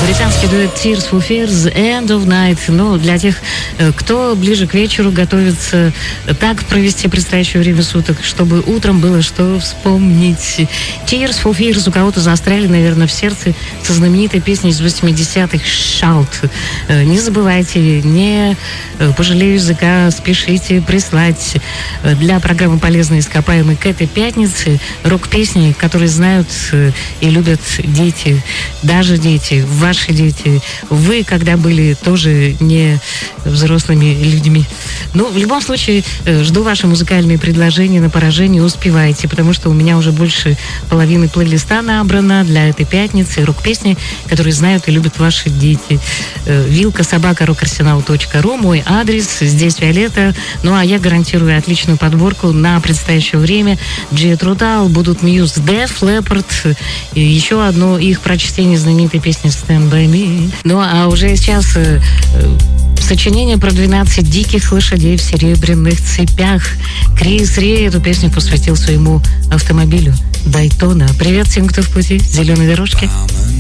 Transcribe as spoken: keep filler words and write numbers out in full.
Британский дуэт Tears for Fears, End of Night. Ну, для тех, кто ближе к вечеру готовится так провести предстоящее время суток, чтобы утром было что вспомнить. Tears for Fears у кого-то застряли, наверное, в сердце со знаменитой песней из восьмидесятых «Shout». Не забывайте, не пожалею языка, спешите прислать для программы «Полезные ископаемые» к этой пятнице рок-песни, которые знают и любят дети, даже дети, ваши дети. Вы, когда были тоже не взрослыми людьми. Ну, в любом случае, жду ваши музыкальные предложения на поражение, успевайте, потому что у меня уже больше половины плейлиста набрано для этой пятницы. Рок-песни, которые знают и любят ваши дети. Вилка собака рок-арсенал точка ру, мой адрес, здесь Виолетта. Ну, а я гарантирую отличную подборку на предстоящее время. Джет Рутал, будут Мьюз, Def Leppard, и еще одно их прочтение знаменитой песни «Stand by me». Ну, а уже сейчас э, э, сочинение про двенадцать диких лошадей в серебряных цепях. Крис Ри эту песню посвятил своему автомобилю Дайтона. Привет всем, кто в пути, зеленой дорожки.